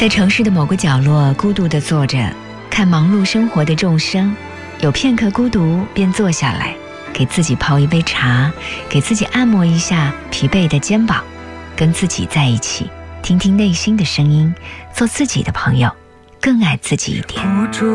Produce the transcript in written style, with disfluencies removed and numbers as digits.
在城市的某个角落孤独地坐着，看忙碌生活的众生，有片刻孤独便坐下来，给自己泡一杯茶，给自己按摩一下疲惫的肩膀，跟自己在一起，听听内心的声音，做自己的朋友，更爱自己一点。